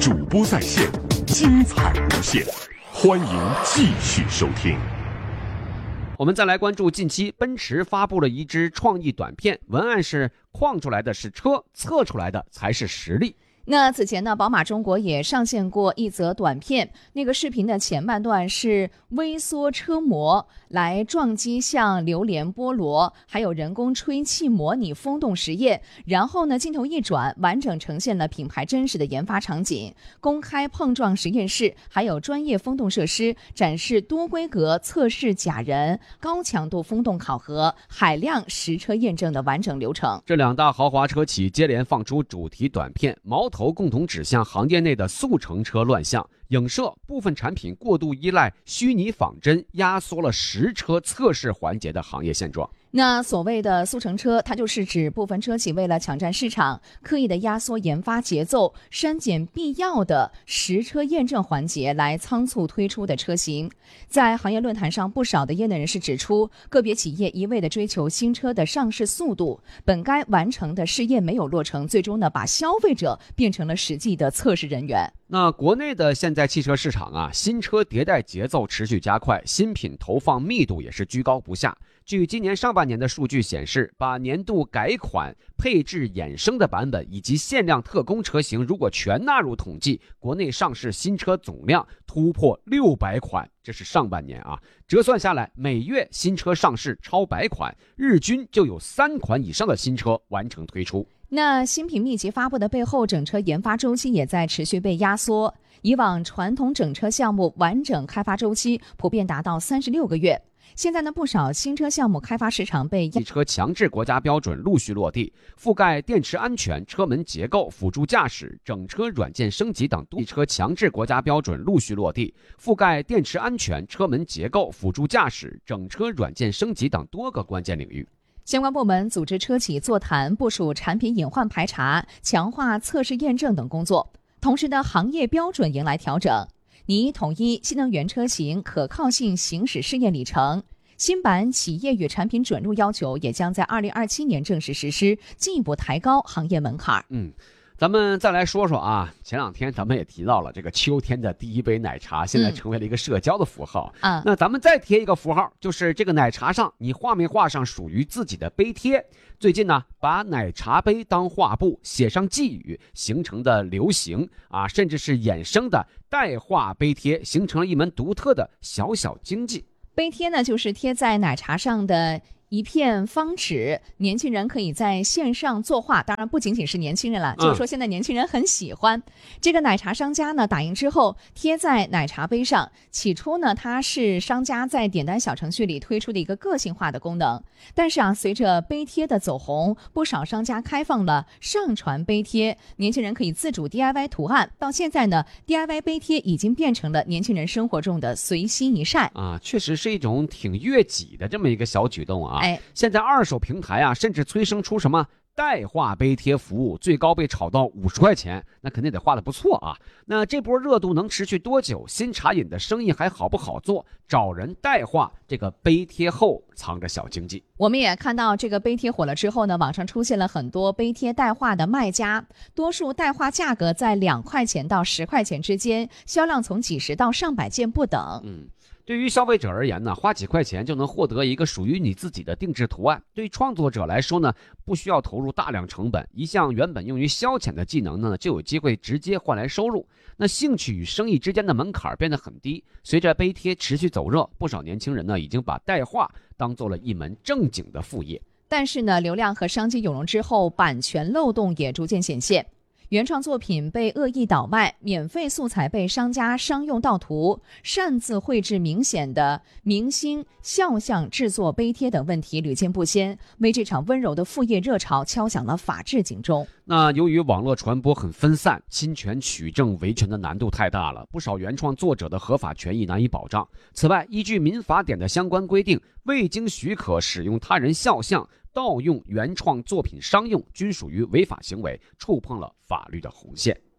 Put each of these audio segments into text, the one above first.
主播在线，精彩无限，欢迎继续收听。 我们再来关注近期奔驰发布了一支创意短片，文案是框出来的是车，测出来的才是实力。 那此前呢，宝马中国也上线过一则短片，那个视频的前半段是微缩车模来撞击像榴莲菠萝，还有人工吹气模拟风洞实验，然后呢镜头一转，完整呈现了品牌真实的研发场景，公开碰撞实验室，还有专业风洞设施，展示多规格测试假人、高强度风洞考核、海量实车验证的完整流程。 这两大豪华车企接连放出主题短片，矛头共同指向行业内的速成车乱象，影射部分产品过度依赖虚拟仿真，压缩了实车测试环节的行业现状。 那所谓的速成车，它就是指部分车企为了抢占市场，刻意的压缩研发节奏，删减必要的实车验证环节来仓促推出的车型。在行业论坛上，不少的业内人士指出，个别企业一味的追求新车的上市速度，本该完成的试验没有落成，最终呢把消费者变成了实际的测试人员。 那国内的现在汽车市场啊，新车迭代节奏持续加快，新品投放密度也是居高不下。据今年上半年的数据显示，把年度改款、配置衍生的版本以及限量特供车型如果全纳入统计，国内上市新车总量突破600款，这是上半年啊。折算下来，每月新车上市超100款，日均就有3款以上的新车完成推出。 那新品密集发布的背后，整车研发周期也在持续被压缩。以往传统整车项目完整开发周期普遍达到36个月，现在呢，不少新车项目开发时长被汽车强制国家标准陆续落地，覆盖电池安全、车门结构、辅助驾驶、整车软件升级等汽车强制国家标准陆续落地，覆盖电池安全、车门结构、辅助驾驶、整车软件升级等多个关键领域。 相关部门组织车企座谈，部署产品隐患排查、强化测试验证等工作。同时呢，行业标准迎来调整，拟统一新能源车型可靠性行驶试验里程。新版企业与产品准入要求也将在2027年正式实施，进一步抬高行业门槛。 咱们再来说说啊，前两天咱们也提到了这个秋天的第一杯奶茶，现在成为了一个社交的符号。那咱们再贴一个符号，就是这个奶茶上你画没画上属于自己的杯贴？最近呢，把奶茶杯当画布，写上寄语，形成的流行啊，甚至是衍生的代画杯贴，形成了一门独特的小小经济。 杯贴呢，就是贴在奶茶上的一片方纸，年轻人可以在线上作画，当然不仅仅是年轻人了，就是说现在年轻人很喜欢。这个奶茶商家呢，打印之后贴在奶茶杯上，起初呢，它是商家在点单小程序里推出的一个个性化的功能，但是啊，随着杯贴的走红，不少商家开放了上传杯贴，年轻人可以自主 DIY 图案。到现在呢， DIY 杯贴已经变成了年轻人生活中的随心一晒啊，确实是一种挺悦己的这么一个小举动啊。现在二手平台啊，甚至催生出什么代画杯贴服务，最高被炒到50块钱，那肯定得画得不错啊。那这波热度能持续多久？新茶饮的生意还好不好做？找人代画这个杯贴后藏着小经济。 我们也看到这个杯贴火了之后呢，网上出现了很多杯贴代画的卖家，多数代画价格在2块钱到10块钱之间，销量从几十到上百件不等。 对于消费者而言呢，花几块钱就能获得一个属于你自己的定制图案。对创作者来说呢，不需要投入大量成本，一项原本用于消遣的技能呢，就有机会直接换来收入。那兴趣与生意之间的门槛变得很低。随着杯贴持续走热，不少年轻人呢，已经把代画当做了一门正经的副业。 但是呢，流量和商机涌入之后，版权漏洞也逐渐显现。原创作品被恶意倒卖，免费素材被商家商用盗图，擅自绘制明显的明星肖像制作杯贴等问题屡见不鲜，为这场温柔的副业热潮敲响了法治警钟。 那由于网络传播很分散，侵权取证维权的难度太大了，不少原创作者的合法权益难以保障。此外，依据民法典的相关规定，未经许可使用他人肖像盗用原创作品商用，均属于违法行为，触碰了法律的红线。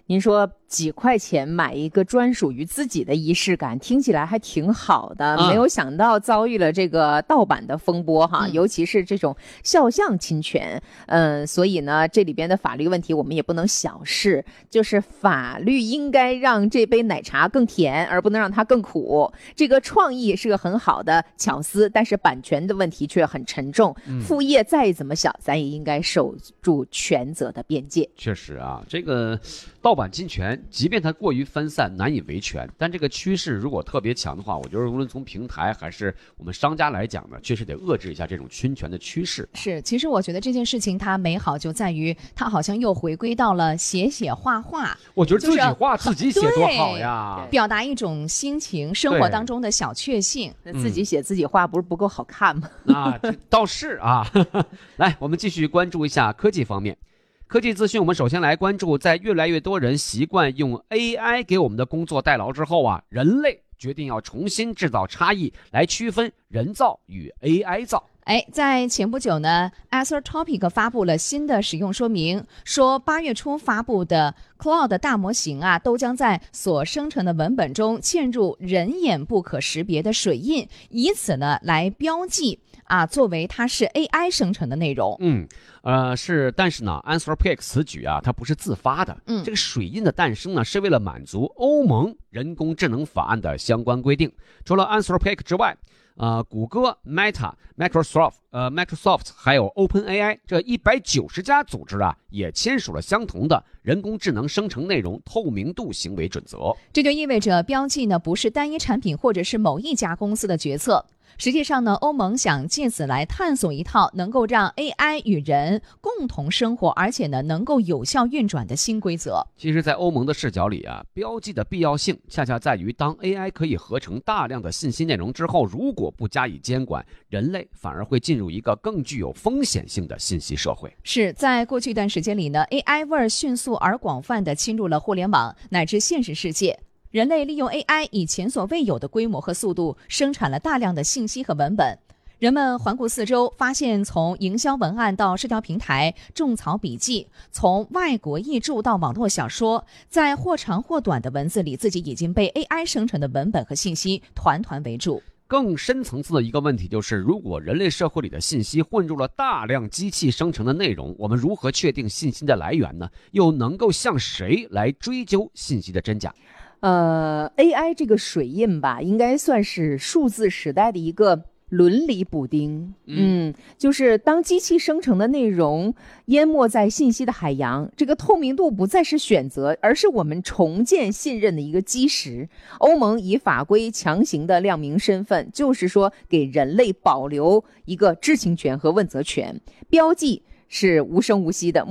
您说几块钱买一个专属于自己的仪式感，听起来还挺好的，没有想到遭遇了这个盗版的风波哈，尤其是这种肖像侵权。所以呢，这里边的法律问题我们也不能小视，就是法律应该让这杯奶茶更甜，而不能让它更苦。这个创意是个很好的巧思，但是版权的问题却很沉重，副业再怎么小，咱也应该守住权责的边界。 确实啊，这个盗版侵权，即便它过于分散难以维权，但这个趋势如果特别强的话，我觉得无论从平台还是我们商家来讲呢，确实得遏制一下这种侵权的趋势。 是，其实我觉得这件事情它美好就在于它好像又回归到了写画画。 我觉得自己画自己写多好呀， 表达一种心情，生活当中的小确幸。 自己写自己画不是不够好看吗？ 这倒是啊。来，我们继续关注一下科技方面。科技资讯，我们首先来关注，在越来越多人习惯用 AI 给我们的工作代劳之后啊，人类决定要重新制造差异，来区分人造与 AI 造。 在前不久呢 Acer Topic 发布了新的使用说明，说8月初发布的 Claude 大模型啊，都将在所生成的文本中嵌入人眼不可识别的水印，以此呢来标记作为它是 AI 生成的内容。 但是呢 Anthropic 此举啊，它不是自发的。这个水印的诞生呢，是为了满足欧盟人工智能法案的相关规定。除了 Anthropic 之外，谷歌、Microsoft 还有 OpenAI 这190家组织啊，也签署了相同的人工智能生成内容透明度行为准则。 这就意味着标记呢不是单一产品或者是某一家公司的决策。实际上呢，欧盟想借此来探索一套能够让 AI 与人共同生活，而且呢能够有效运转的新规则。 其实在欧盟的视角里啊，标记的必要性恰恰在于，当 AI 可以合成大量的信息内容之后，如果不加以监管，人类反而会进入一个更具有风险性的信息社会。 是在过去一段时间里呢， AI 味儿迅速而广泛地侵入了互联网乃至现实世界。人类利用 AI 以前所未有的规模和速度生产了大量的信息和文本。人们环顾四周，发现从营销文案到社交平台、种草笔记，从外国译著到网络小说，在或长或短的文字里，自己已经被 AI 生成的文本和信息团团围住。 更深层次的一个问题就是，如果人类社会里的信息混入了大量机器生成的内容，我们如何确定信息的来源呢？又能够向谁来追究信息的真假 ？AI 这个水印吧，应该算是数字时代的一个伦理补丁。就是当机器生成的内容淹没在信息的海洋，这个透明度不再是选择，而是我们重建信任的一个基石。欧盟以法规强行的亮明身份，就是说给人类保留一个知情权和问责权。标记是无声无息的，